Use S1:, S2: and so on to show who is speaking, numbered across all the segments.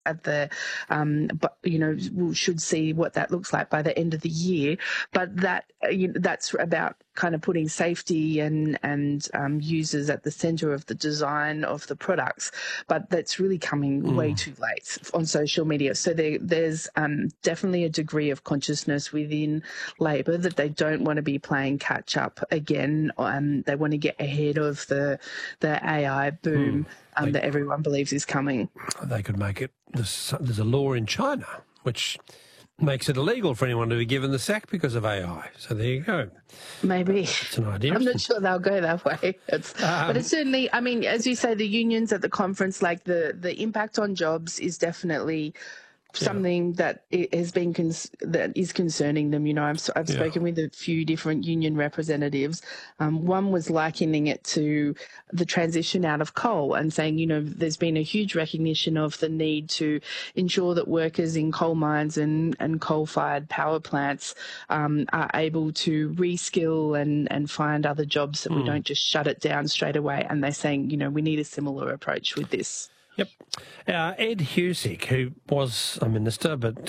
S1: but we should see what that looks like by the end of the year. But that's about kind of putting safety and users at the centre of the design of the products. But that's really coming way too late on social media. So there's definitely a degree of consciousness within Labor that they don't want to be playing catch up again. They want to get ahead of the AI boom that everyone believes is coming.
S2: They could make it. There's a law in China which makes it illegal for anyone to be given the sack because of AI. So there you go.
S1: Maybe.
S2: It's an idea.
S1: I'm not sure they'll go that way. But it's certainly, I mean, as you say, the unions at the conference, like the impact on jobs is definitely something that has been that is concerning them. I've spoken with a few different union representatives. One was likening it to the transition out of coal and saying, there's been a huge recognition of the need to ensure that workers in coal mines and coal-fired power plants are able to reskill and find other jobs, that we don't just shut it down straight away. And they're saying, we need a similar approach with this.
S2: Yep. Ed Husic, who was a minister but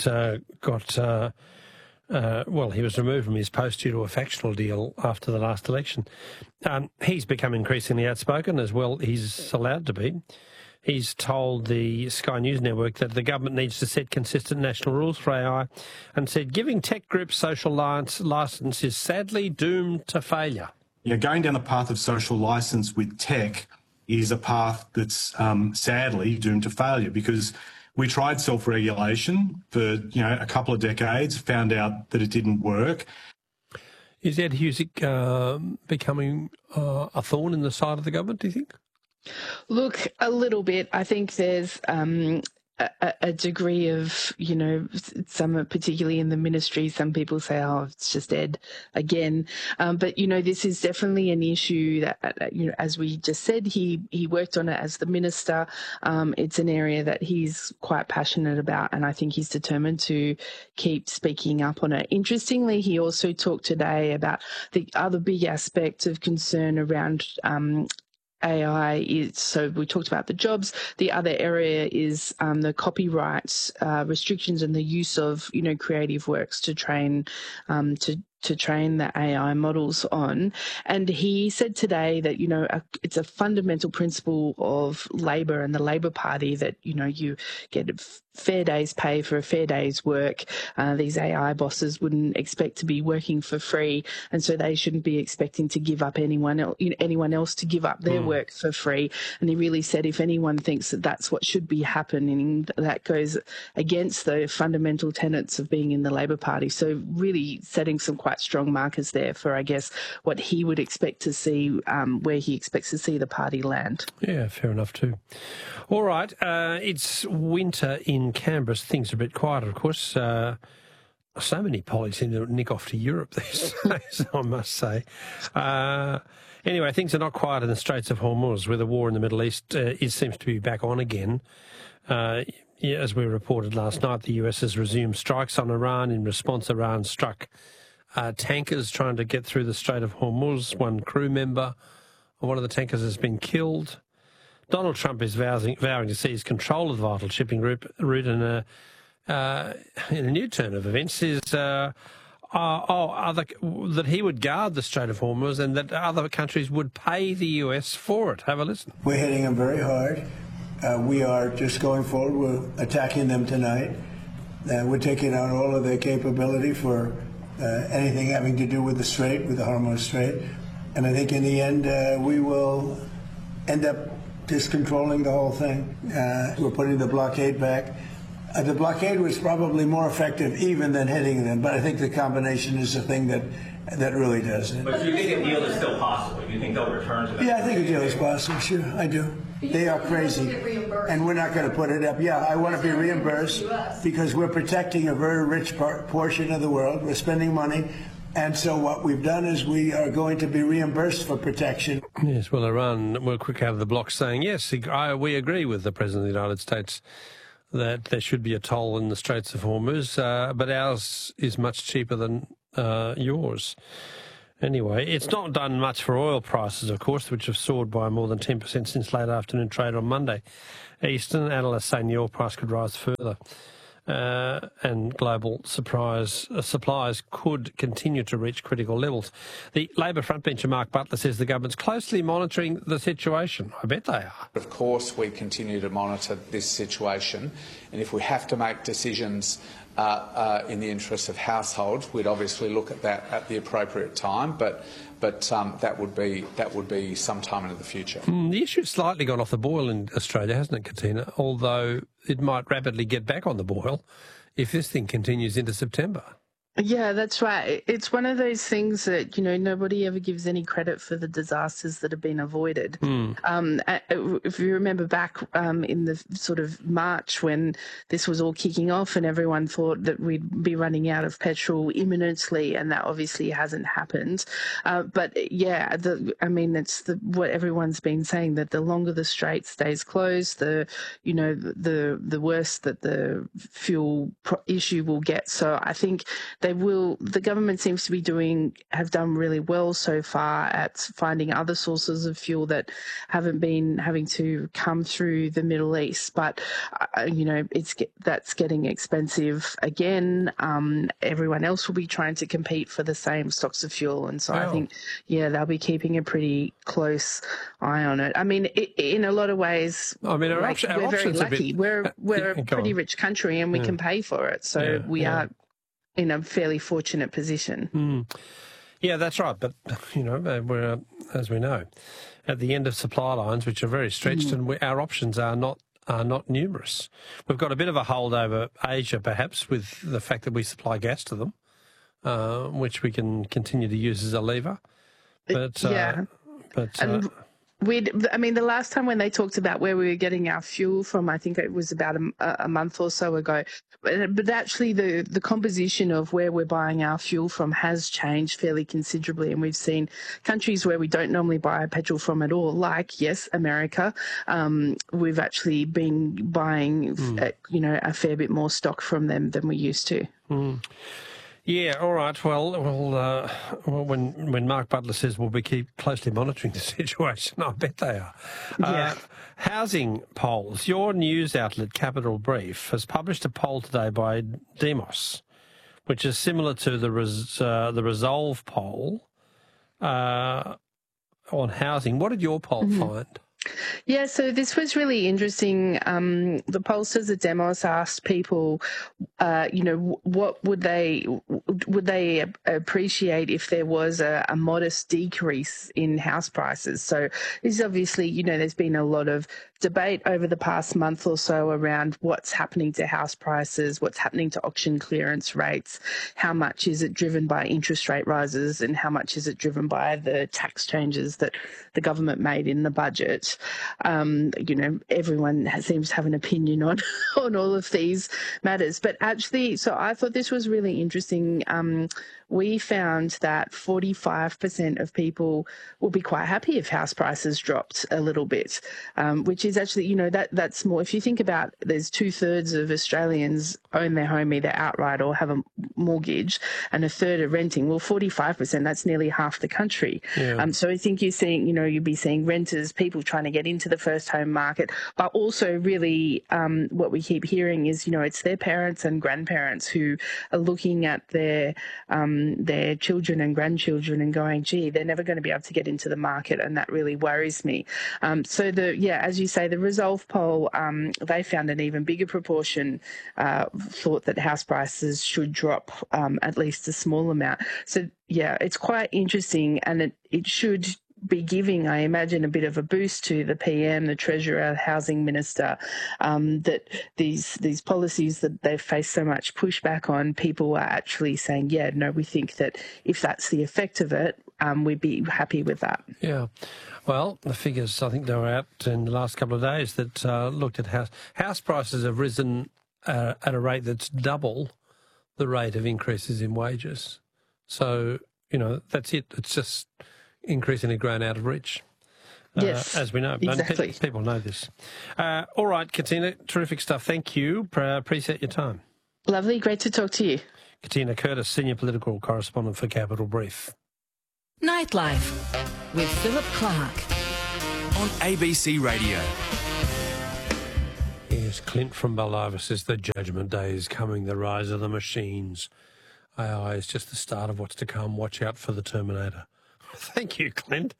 S2: he was removed from his post due to a factional deal after the last election. He's become increasingly outspoken as well. He's allowed to be. He's told the Sky News Network that the government needs to set consistent national rules for AI and said giving tech groups social licence is sadly doomed to failure.
S3: Going down the path of social licence with tech is a path that's sadly doomed to failure, because we tried self-regulation for a couple of decades, found out that it didn't work.
S2: Is Ed Husic becoming a thorn in the side of the government, do you think?
S1: Look, a little bit. I think there's a degree of, some, particularly in the ministry, some people say, oh, it's just Ed again. But, this is definitely an issue that, as we just said, he worked on it as the minister. It's an area that he's quite passionate about, and I think he's determined to keep speaking up on it. Interestingly, he also talked today about the other big aspect of concern around AI so we talked about the jobs. The other area is the copyright restrictions and the use of, creative works to train to train the AI models on. And he said today that, it's a fundamental principle of Labor and the Labor Party that, you get a fair day's pay for a fair day's work. These AI bosses wouldn't expect to be working for free, and so they shouldn't be expecting to give up anyone else to give up their work for free. And he really said if anyone thinks that that's what should be happening, that goes against the fundamental tenets of being in the Labor Party. So really setting some quite strong markers there for, I guess, what he would expect to see, where he expects to see the party land.
S2: Yeah, fair enough too. All right, it's winter in Canberra. Things are a bit quieter, of course. So many pollies seem to nick off to Europe these days, I must say. Anyway, things are not quiet in the Straits of Hormuz, where the war in the Middle East it seems to be back on again. As we reported last night, the US has resumed strikes on Iran. In response, Iran struck tankers trying to get through the Strait of Hormuz. One crew member of one of the tankers has been killed. Donald Trump is vowing to seize control of the vital shipping route in a new turn of events. That he would guard the Strait of Hormuz and that other countries would pay the US for it. Have a listen.
S4: We're hitting them very hard. We are just going forward. We're attacking them tonight. We're taking out all of their capability for anything having to do with the Strait, with the Hormuz Strait. And I think in the end, we will end up just controlling the whole thing. We're putting the blockade back. The blockade was probably more effective even than hitting them, but I think the combination is the thing that really does it.
S5: But do you think a deal is still possible? Do you think they'll return to that?
S4: Yeah, I think a deal is possible, sure, I do. They are crazy, and we're not going to put it up. Yeah, I want to be reimbursed because we're protecting a very rich portion of the world. We're spending money. And so what we've done is we are going to be reimbursed for protection.
S2: Yes, well, Iran were quick out of the block saying, yes, we agree with the President of the United States that there should be a toll in the Straits of Hormuz, but ours is much cheaper than yours. Anyway, it's not done much for oil prices, of course, which have soared by more than 10% since late afternoon trade on Monday. Eastern analysts saying the oil price could rise further. And global supplies could continue to reach critical levels. The Labor frontbencher Mark Butler says the government's closely monitoring the situation. I bet they are.
S6: Of course, we continue to monitor this situation, and if we have to make decisions in the interest of households, we'd obviously look at that at the appropriate time, but that would be sometime into the future.
S2: The issue's slightly gone off the boil in Australia, hasn't it, Katina? Although it might rapidly get back on the boil if this thing continues into September.
S1: Yeah, that's right. It's one of those things that, nobody ever gives any credit for the disasters that have been avoided. If you remember back in the sort of March when this was all kicking off and everyone thought that we'd be running out of petrol imminently, and that obviously hasn't happened. But yeah, it's what everyone's been saying, that the longer the strait stays closed, the worse that the fuel issue will get. So I think the government seems to have done really well so far at finding other sources of fuel that haven't been having to come through the Middle East. But, that's getting expensive again. Everyone else will be trying to compete for the same stocks of fuel. And so I think, they'll be keeping a pretty close eye on it. I mean, in a lot of ways,
S2: our
S1: we're very lucky. We're a pretty rich country and we can pay for it. So we are in a fairly fortunate position.
S2: Yeah, that's right. But, we're, as we know, at the end of supply lines, which are very stretched, and our options are not numerous. We've got a bit of a hold over Asia, perhaps, with the fact that we supply gas to them, which we can continue to use as a lever. But the last time when they talked about where we were getting our fuel from, I think it was about a month or so ago. But actually the composition of where we're buying our fuel from has changed fairly considerably. And we've seen countries where we don't normally buy petrol from at all, like, yes, America. We've actually been buying, a fair bit more stock from them than we used to. Yeah, all right. Well, when Mark Butler says we'll be keep closely monitoring the situation, I bet they are. Housing polls. Your news outlet, Capital Brief, has published a poll today by Demos, which is similar to the Resolve poll on housing. What did your poll find?
S1: Yeah, so this was really interesting. The pollsters at Demos asked people, what would they appreciate if there was a modest decrease in house prices. So this is obviously, there's been a lot of debate over the past month or so around what's happening to house prices, what's happening to auction clearance rates, how much is it driven by interest rate rises and how much is it driven by the tax changes that the government made in the budget. Everyone seems to have an opinion on all of these matters. But actually, so I thought this was really interesting. We found that 45% of people will be quite happy if house prices dropped a little bit, which is actually, that's more. If you think about, there's 2/3 of Australians own their home either outright or have a mortgage, and a third are renting. Well, 45%, that's nearly half the country. Yeah. So I think you'd be seeing renters, people trying to get into the first home market, but also really what we keep hearing is, it's their parents and grandparents who are looking at their children and grandchildren and going, gee, they're never going to be able to get into the market, and that really worries me. So as you say, the Resolve poll, they found an even bigger proportion thought that house prices should drop at least a small amount. So yeah, it's quite interesting, and it should be giving, I imagine, a bit of a boost to the PM, the Treasurer, Housing Minister, that these policies that they've faced so much pushback on, people are actually saying, yeah, no, we think that if that's the effect of it, we'd be happy with that.
S2: Yeah. Well, the figures, I think they were out in the last couple of days that looked at house prices have risen at a rate that's double the rate of increases in wages. So, that's it. It's just increasingly grown out of reach,
S1: yes,
S2: as we know.
S1: Exactly.
S2: People know this. All right, Katina, terrific stuff. Thank you. Appreciate your time.
S1: Lovely. Great to talk to you.
S2: Katina Curtis, Senior Political Correspondent for Capital Brief.
S7: Nightlife with Philip Clark
S8: on ABC Radio.
S2: Yes, Clint from Baldivis says the judgment day is coming, the rise of the machines. AI is just the start of what's to come. Watch out for the Terminator. Thank you, Clint.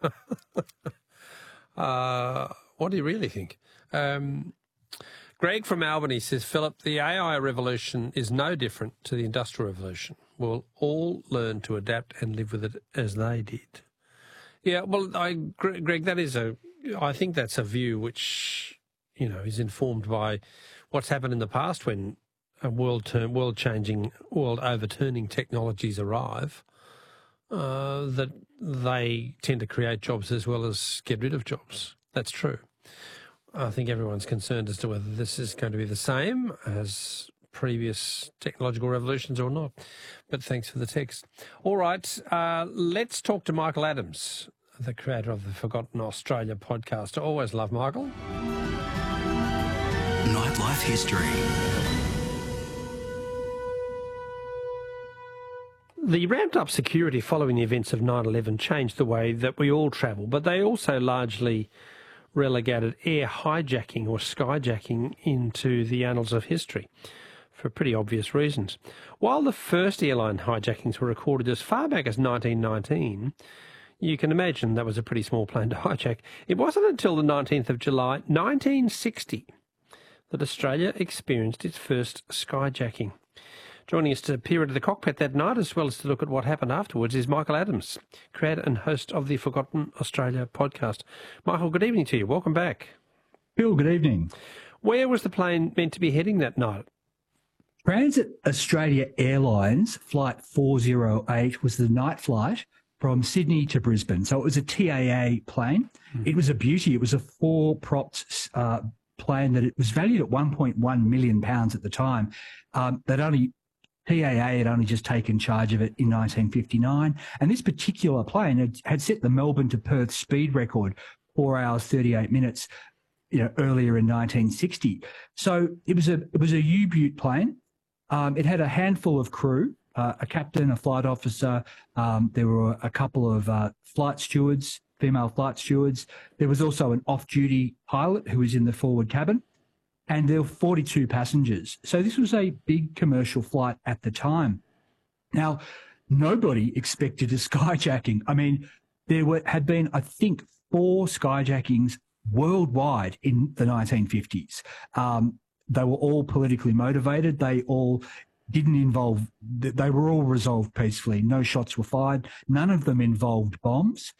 S2: What do you really think? Greg from Albany says, Philip, the AI revolution is no different to the Industrial Revolution. We'll all learn to adapt and live with it as they did. Yeah, well, Greg, I think that's a view which, is informed by what's happened in the past when world-changing, world-overturning technologies arrive, that they tend to create jobs as well as get rid of jobs. That's true. I think everyone's concerned as to whether this is going to be the same as previous technological revolutions or not. But thanks for the text. All right, let's talk to Michael Adams, the creator of the Forgotten Australia podcast. I always love Michael.
S8: Nightlife history.
S2: The ramped-up security following the events of 9/11 changed the way that we all travel, but they also largely relegated air hijacking or skyjacking into the annals of history for pretty obvious reasons. While the first airline hijackings were recorded as far back as 1919, you can imagine that was a pretty small plane to hijack. It wasn't until the 19th of July 1960 that Australia experienced its first skyjacking. Joining us to peer into the cockpit that night, as well as to look at what happened afterwards, is Michael Adams, creator and host of the Forgotten Australia podcast. Michael, good evening to you. Welcome back.
S9: Phil, good evening.
S2: Where was the plane meant to be heading that night?
S9: Transit Australia Airlines Flight 408 was the night flight from Sydney to Brisbane. So it was a TAA plane. It was a beauty. It was a four-propped plane that it was valued at £1.1 million at the time. TAA had only just taken charge of it in 1959, and this particular plane had set the Melbourne to Perth speed record, 4 hours 38 minutes, earlier in 1960. So it was a U-Butte plane. It had a handful of crew, a captain, a flight officer. There were a couple of flight stewards, female flight stewards. There was also an off-duty pilot who was in the forward cabin. And there were 42 passengers. So this was a big commercial flight at the time. Now, nobody expected a skyjacking. I mean, had been, I think, 4 skyjackings worldwide in the 1950s. They were all politically motivated. They all didn't involve, they were all resolved peacefully. No shots were fired. None of them involved bombs.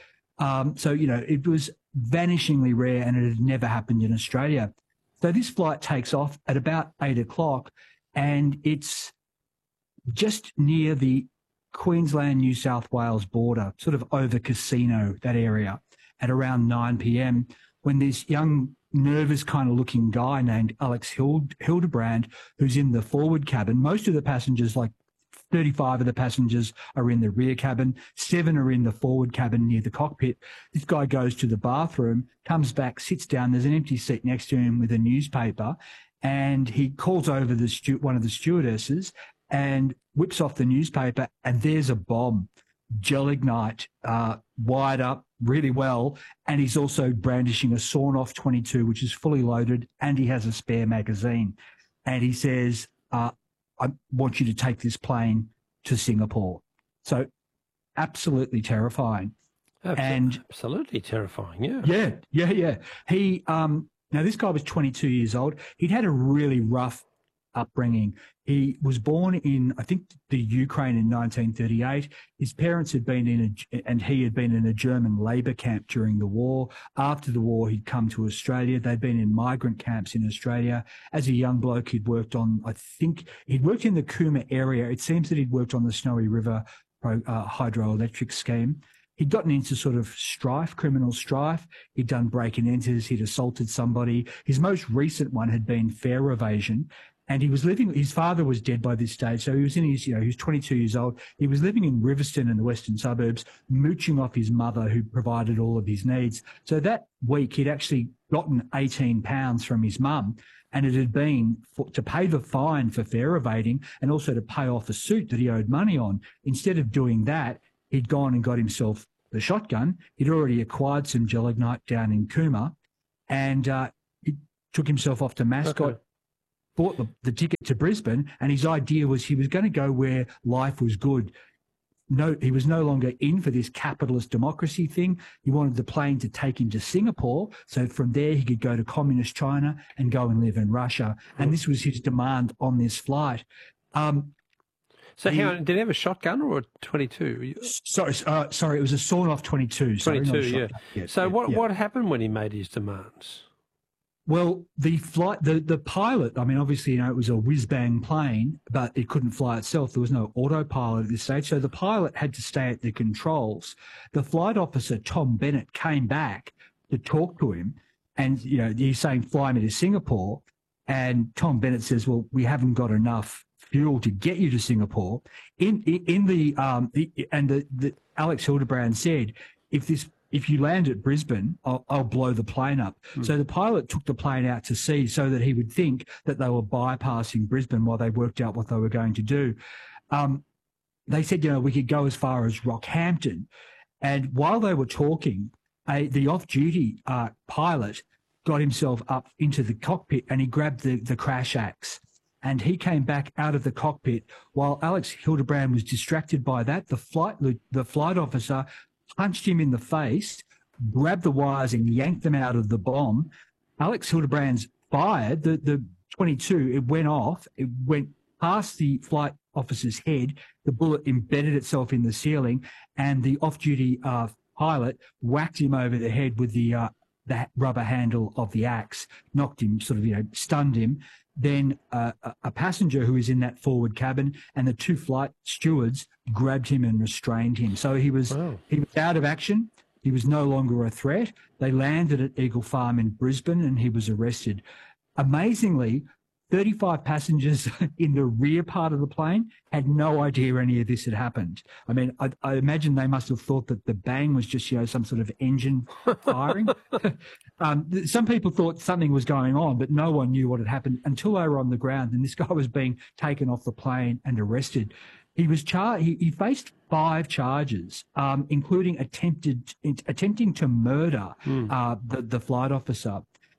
S9: It was vanishingly rare and it had never happened in Australia. So this flight takes off at about 8 o'clock and it's just near the Queensland-New South Wales border, sort of over Casino, that area, at around 9 p.m. when this young, nervous kind of looking guy named Alex Hildebrand, who's in the forward cabin, most of the passengers, like 35 of the passengers are in the rear cabin, 7 are in the forward cabin near the cockpit. This guy goes to the bathroom, comes back, sits down. There's an empty seat next to him with a newspaper, and he calls over one of the stewardesses and whips off the newspaper, and there's a bomb, gelignite, wired up really well, and he's also brandishing a sawn-off 22, which is fully loaded, and he has a spare magazine. And he says, I want you to take this plane to Singapore. So absolutely terrifying.
S2: Absolutely terrifying, yeah.
S9: Yeah. He, now this guy was 22 years old. He'd had a really rough upbringing. He was born in, I think, the Ukraine in 1938. His parents had been and he had been in a German labour camp during the war. After the war, he'd come to Australia. They'd been in migrant camps in Australia. As a young bloke, he'd worked in the Cooma area. It seems that he'd worked on the Snowy River hydroelectric scheme. He'd gotten into sort of criminal strife. He'd done break and enters. He'd assaulted somebody. His most recent one had been fare evasion. And he was his father was dead by this stage. So he was he was 22 years old. He was living in Riverstone in the western suburbs, mooching off his mother who provided all of his needs. So that week he'd actually gotten £18 from his mum, and it had been to pay the fine for fare evading and also to pay off a suit that he owed money on. Instead of doing that, he'd gone and got himself the shotgun. He'd already acquired some gelignite down in Cooma, and he took himself off to Mascot, bought the ticket to Brisbane, and his idea was he was going to go where life was good. No, he was no longer in for this capitalist democracy thing. He wanted the plane to take him to Singapore, so from there he could go to communist China and go and live in Russia. And this was his demand on this flight.
S2: So did he have a shotgun or a 22?
S9: Sorry, it was a sawn-off 22.
S2: 22,
S9: yeah.
S2: So what happened when he made his demands?
S9: Well, the pilot, I mean, obviously, it was a whiz-bang plane, but it couldn't fly itself. There was no autopilot at this stage. So the pilot had to stay at the controls. The flight officer, Tom Bennett, came back to talk to him. And, he's saying, fly me to Singapore. And Tom Bennett says, well, we haven't got enough fuel to get you to Singapore. Alex Hildebrand said, if you land at Brisbane, I'll blow the plane up. So the pilot took the plane out to sea so that he would think that they were bypassing Brisbane while they worked out what they were going to do. They said, we could go as far as Rockhampton. And while they were talking, the off-duty pilot got himself up into the cockpit and he grabbed the crash axe. And he came back out of the cockpit while Alex Hildebrand was distracted by that. The flight officer punched him in the face, grabbed the wires and yanked them out of the bomb. Alex Hildebrand's fired. The 22, it went off. It went past the flight officer's head. The bullet embedded itself in the ceiling, and the off-duty pilot whacked him over the head with the rubber handle of the axe, knocked him, stunned him. Then a passenger who was in that forward cabin and the two flight stewards grabbed him and restrained him. So he was out of action. He was no longer a threat. They landed at Eagle Farm in Brisbane and he was arrested. Amazingly, 35 passengers in the rear part of the plane had no idea any of this had happened. I mean, I imagine they must have thought that the bang was just, some sort of engine firing. Some people thought something was going on, but no one knew what had happened until they were on the ground and this guy was being taken off the plane and arrested. He was he faced 5 charges, including attempting to murder the flight officer.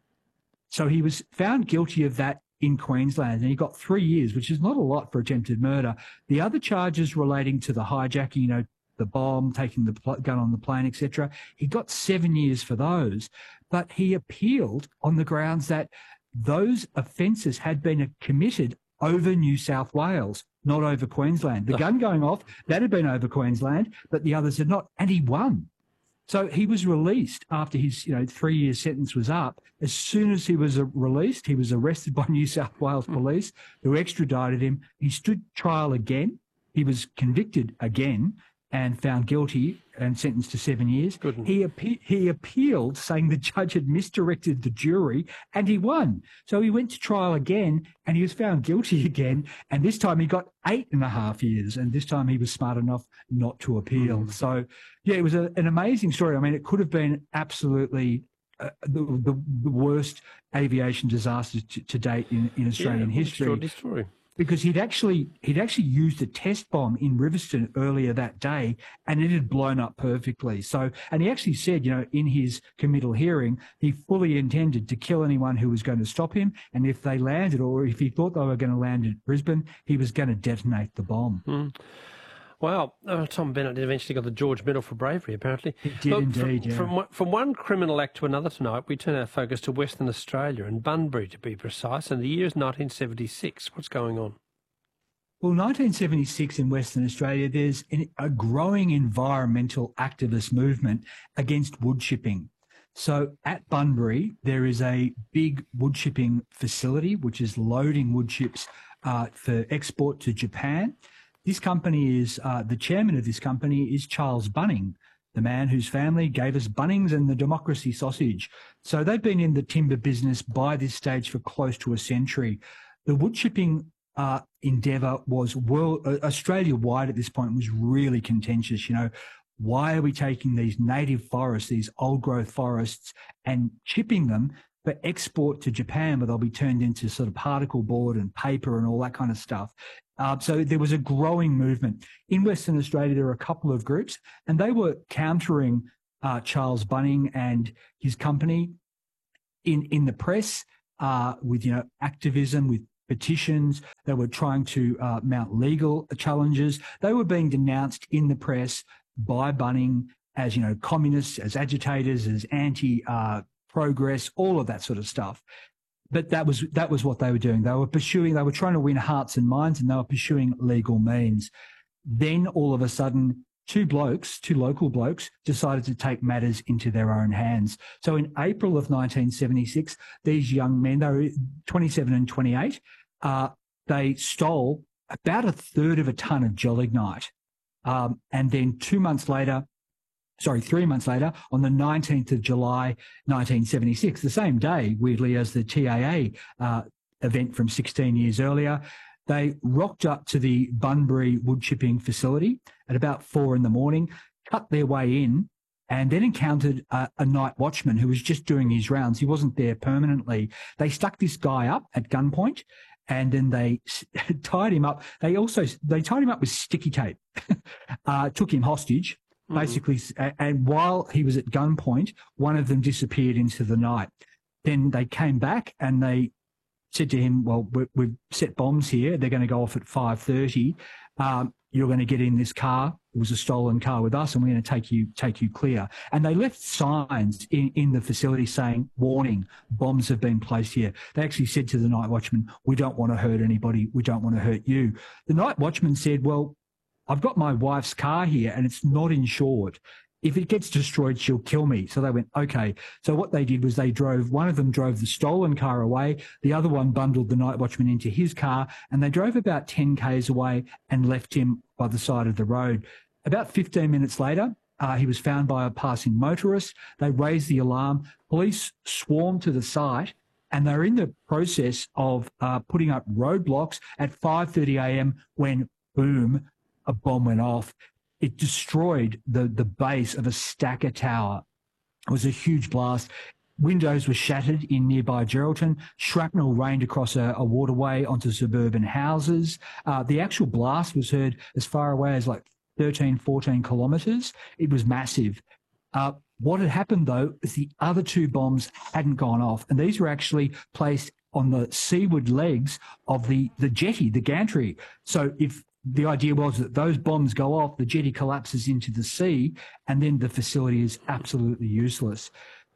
S9: So he was found guilty of that in Queensland, and he got 3 years, which is not a lot for attempted murder. The other charges relating to the hijacking, the bomb, taking the gun on the plane, etc., he got 7 years for those. But he appealed on the grounds that those offences had been committed over New South Wales, not over Queensland. The gun going off, that had been over Queensland, but the others had not, and he won. So he was released after his 3-year sentence was up. As soon as he was released, he was arrested by New South Wales police, who extradited him. He stood trial again. He was convicted again and found guilty and sentenced to 7 years. He appealed, saying the judge had misdirected the jury, and he won. So he went to trial again, and he was found guilty again. And this time he got 8.5 years, and this time he was smart enough not to appeal. So, yeah, it was an amazing story. I mean, it could have been absolutely the worst aviation disaster to date in Australian history.
S2: Extraordinary story.
S9: Because he'd actually used a test bomb in Riverstone earlier that day, and it had blown up perfectly. So, and he actually said, in his committal hearing, he fully intended to kill anyone who was going to stop him, and if they landed, or if he thought they were going to land at Brisbane, he was going to detonate the bomb.
S2: Well, Tom Bennett eventually got the George Medal for bravery, apparently.
S9: He did indeed,
S2: From one criminal act to another tonight, we turn our focus to Western Australia and Bunbury, to be precise, and the year is 1976. What's going on?
S9: Well, 1976 in Western Australia, there's a growing environmental activist movement against wood chipping. So at Bunbury, there is a big wood chipping facility, which is loading wood chips for export to Japan. This company is, the chairman of this company is Charles Bunning, the man whose family gave us Bunnings and the democracy sausage. So they've been in the timber business by this stage for close to a century. The wood chipping endeavour was Australia-wide at this point was really contentious. Why are we taking these native forests, these old-growth forests, and chipping them for export to Japan, where they'll be turned into sort of particle board and paper and all that kind of stuff. So there was a growing movement. In Western Australia, there were a couple of groups, and they were countering Charles Bunning and his company in the press with, activism, with petitions. They were trying to mount legal challenges. They were being denounced in the press by Bunning as, communists, as agitators, as anti-progress, all of that sort of stuff. But that was what they were doing. They were trying to win hearts and minds, and they were pursuing legal means. Then all of a sudden, two local blokes, decided to take matters into their own hands. So in April of 1976, these young men, they were 27 and 28, they stole about a third of a ton of gelignite. And then 3 months later, on the 19th of July, 1976, the same day, weirdly, as the TAA event from 16 years earlier, they rocked up to the Bunbury wood chipping facility at about 4 a.m, cut their way in, and then encountered a night watchman who was just doing his rounds. He wasn't there permanently. They stuck this guy up at gunpoint, and then they tied him up. They tied him up with sticky tape, took him hostage, basically. And while he was at gunpoint, one of them disappeared into the night. Then they came back and they said to him, well, we've set bombs here. They're going to go off at 5:30. You're going to get in this car. It was a stolen car with us, and we're going to take you clear. And they left signs in the facility saying, warning, bombs have been placed here. They actually said to the night watchman, we don't want to hurt anybody. We don't want to hurt you. The night watchman said, well, I've got my wife's car here and it's not insured. If it gets destroyed, she'll kill me. So they went, okay. So what they did was one of them drove the stolen car away. The other one bundled the night watchman into his car, and they drove about 10 k's away and left him by the side of the road. About 15 minutes later, he was found by a passing motorist. They raised the alarm. Police swarmed to the site, and they're in the process of putting up roadblocks at 5:30 a.m. when, boom, a bomb went off. It destroyed the base of a Stacker tower. It was a huge blast. Windows were shattered in nearby Geraldton. Shrapnel rained across a waterway onto suburban houses. The actual blast was heard as far away as like 13, 14 kilometres. It was massive. What had happened, though, is the other two bombs hadn't gone off, and these were actually placed on the seaward legs of the jetty, the gantry. So if the idea was that those bombs go off, the jetty collapses into the sea, and then the facility is absolutely useless.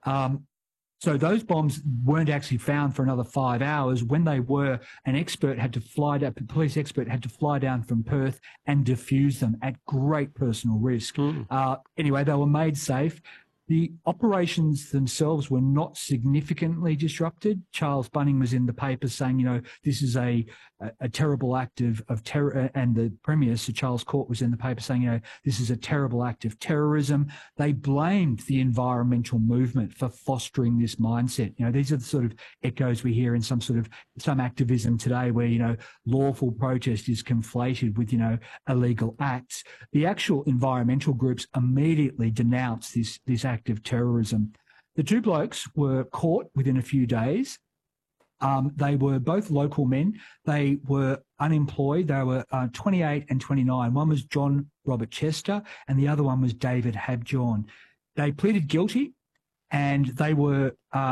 S9: So those bombs weren't actually found for another 5 hours. When they were, a police expert had to fly down from Perth and defuse them at great personal risk. Anyway, they were made safe. The operations themselves were not significantly disrupted. Charles Bunning was in the paper saying, this is a terrible act of terror, and the Premier, Sir Charles Court, was in the paper saying, this is a terrible act of terrorism. They blamed the environmental movement for fostering this mindset. These are the sort of echoes we hear in some activism today where, lawful protest is conflated with, illegal acts. The actual environmental groups immediately denounced this act of terrorism. The two blokes were caught within a few days. They were both local men. They were unemployed. They were 28 and 29. One was John Robert Chester and the other one was David Habjohn. They pleaded guilty and they were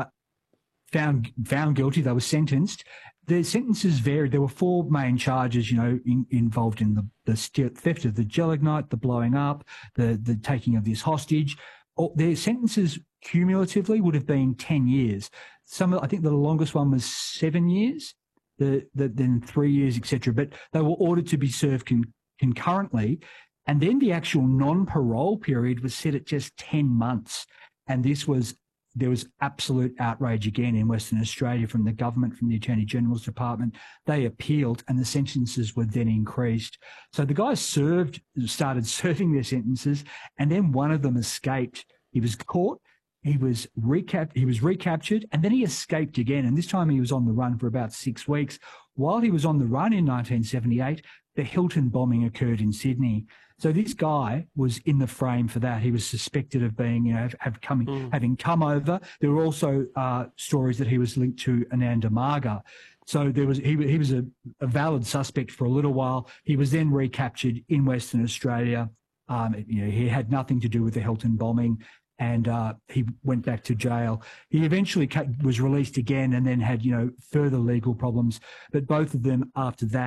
S9: found guilty. They were sentenced. The sentences varied. There were four main charges, involved in the theft of the gelignite, the blowing up, the taking of this hostage. Their sentences cumulatively would have been 10 years. I think the longest one was 7 years, then 3 years, etc. But they were ordered to be served concurrently. And then the actual non-parole period was set at just 10 months. And there was absolute outrage again in Western Australia from the government, from the Attorney General's Department. They appealed and the sentences were then increased. So the guys started serving their sentences, and then one of them escaped. He was caught, he was recaptured, and then he escaped again. And this time he was on the run for about 6 weeks. while he was on the run in 1978, the Hilton bombing occurred in Sydney. So this guy was in the frame for that. He was suspected of being, having come over. There were also stories that he was linked to Ananda Marga. So he was a valid suspect for a little while. He was then recaptured in Western Australia. He had nothing to do with the Hilton bombing, and he went back to jail. He eventually was released again and then had, further legal problems. But both of them after that